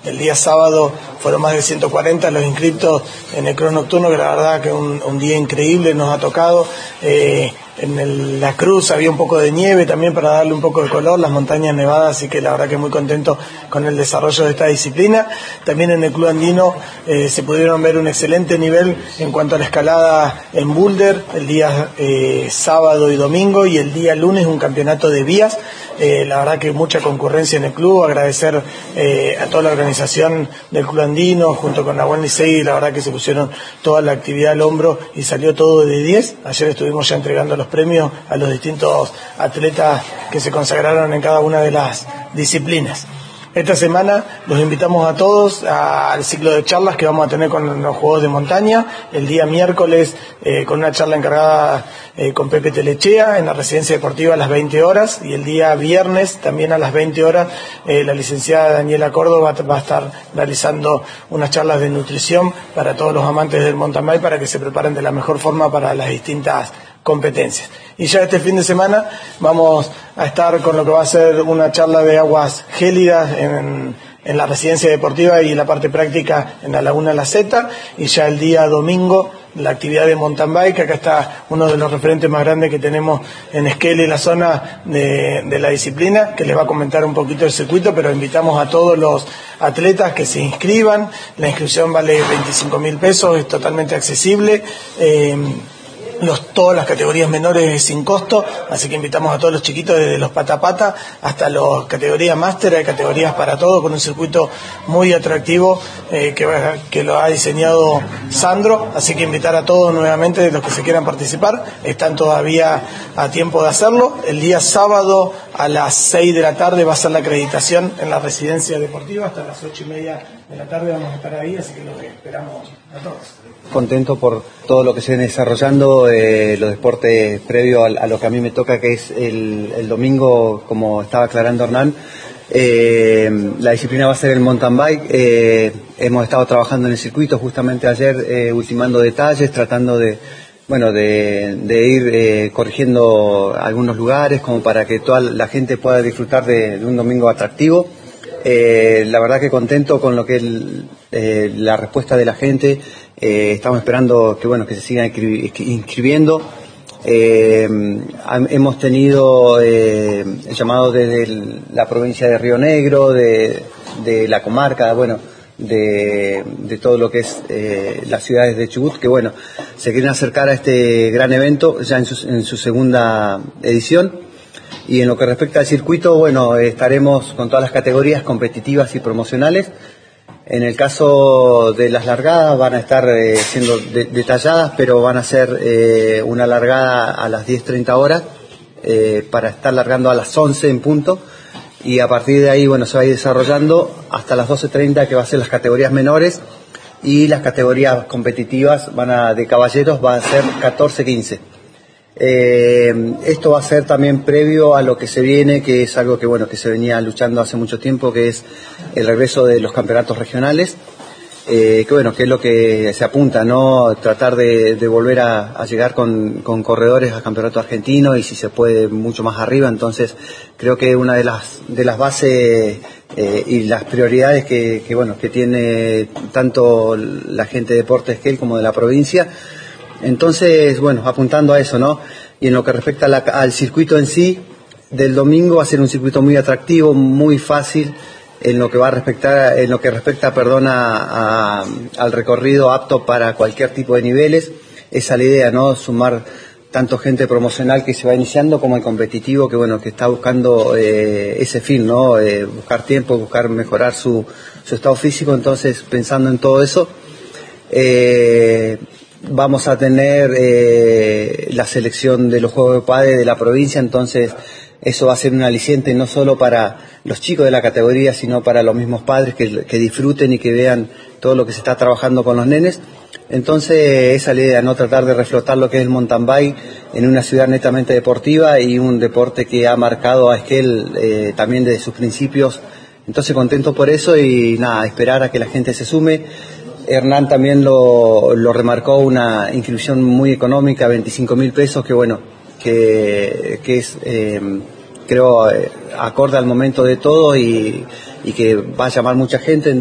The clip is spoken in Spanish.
El día sábado fueron más de 140 los inscriptos en el cross nocturno, que la verdad que un día increíble nos ha tocado. La cruz había un poco de nieve también para darle un poco de color, las montañas nevadas, así que la verdad que muy contento con el desarrollo de esta disciplina. También en el Club Andino se pudieron ver un excelente nivel en cuanto a la escalada en boulder, el día sábado y domingo, y el día lunes un campeonato de vías. La verdad que mucha concurrencia en el club, agradecer a toda la organización del Club Andino junto con Nahuel Licey, la verdad que se pusieron toda la actividad al hombro y salió todo de 10. Ayer estuvimos ya entregando los premios a los distintos atletas que se consagraron en cada una de las disciplinas. Esta semana los invitamos a todos al ciclo de charlas que vamos a tener con los Juegos de Montaña, el día miércoles con una charla encargada con Pepe Telechea en la Residencia Deportiva a las 20 horas, y el día viernes también a las 20 horas la licenciada Daniela Córdoba va a estar realizando unas charlas de nutrición para todos los amantes del mountain bike para que se preparen de la mejor forma para las distintas competencias. Y ya este fin de semana vamos a estar con lo que va a ser una charla de aguas gélidas en la residencia deportiva y la parte práctica en la Laguna La Zeta, y ya el día domingo la actividad de mountain bike. Acá está uno de los referentes más grandes que tenemos en Esquel y la zona de la disciplina, que les va a comentar un poquito el circuito, pero invitamos a todos los atletas que se inscriban. La inscripción vale 25.000 pesos, es totalmente accesible. Todas las categorías menores sin costo, así que invitamos a todos los chiquitos desde los pata a pata hasta las categorías máster, hay categorías para todo, con un circuito muy atractivo que lo ha diseñado Sandro, así que invitar a todos nuevamente los que se quieran participar, están todavía a tiempo de hacerlo. El día sábado a las 6 de la tarde va a ser la acreditación en la residencia deportiva, hasta las 8:30 de la tarde vamos a estar ahí, así que los esperamos a todos. Contento por todo lo que se viene desarrollando, los deportes previo a lo que a mí me toca, que es el domingo, como estaba aclarando Hernán. La disciplina va a ser el mountain bike. Hemos estado trabajando en el circuito justamente ayer, ultimando detalles, tratando de ir corrigiendo algunos lugares como para que toda la gente pueda disfrutar de un domingo atractivo. La verdad que contento con lo que la respuesta de la gente. Estamos esperando que se sigan inscribiendo. Hemos tenido llamados desde la provincia de Río Negro, de la comarca, de todo lo que es las ciudades de Chubut, que se quieren acercar a este gran evento ya en su segunda edición. Y en lo que respecta al circuito, estaremos con todas las categorías competitivas y promocionales. En el caso de las largadas van a estar siendo detalladas, pero van a ser una largada a las 10:30 horas para estar largando a las 11 en punto, y a partir de ahí se va a ir desarrollando hasta las 12:30, que va a ser las categorías menores, y las categorías competitivas de caballeros va a ser 14-15. Esto va a ser también previo a lo que se viene, que es algo que se venía luchando hace mucho tiempo, que es el regreso de los campeonatos regionales, que es lo que se apunta, ¿no? Tratar de volver a llegar con corredores al campeonato argentino, y si se puede mucho más arriba. Entonces creo que una de las bases y las prioridades que tiene tanto la gente de Deportes Esquel como de la provincia. Entonces, apuntando a eso, ¿no? Y en lo que respecta al circuito en sí, del domingo va a ser un circuito muy atractivo, muy fácil, en lo que respecta al recorrido, apto para cualquier tipo de niveles. Esa es la idea, ¿no? Sumar tanto gente promocional que se va iniciando como el competitivo que está buscando ese fin, ¿no? Buscar tiempo, buscar mejorar su estado físico. Entonces, pensando en todo eso, vamos a tener la selección de los Juegos de Padre de la provincia, entonces eso va a ser un aliciente no solo para los chicos de la categoría, sino para los mismos padres que disfruten y que vean todo lo que se está trabajando con los nenes. Entonces esa es la idea, ¿no? Tratar de reflotar lo que es el mountain bike en una ciudad netamente deportiva, y un deporte que ha marcado a Esquel también desde sus principios. Entonces contento por eso, y esperar a que la gente se sume. Hernán también lo remarcó, una inscripción muy económica, 25.000 pesos, que es, creo, acorde al momento de todo, y que va a llamar mucha gente.